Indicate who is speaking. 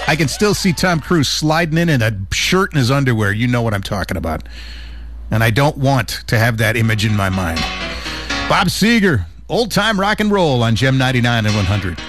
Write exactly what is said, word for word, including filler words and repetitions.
Speaker 1: I can still see Tom Cruise sliding in in a shirt and his underwear. You know what I'm talking about. And I don't want to have that image in my mind. Bob Seger, old-time rock and roll on Gem ninety-nine and one hundred.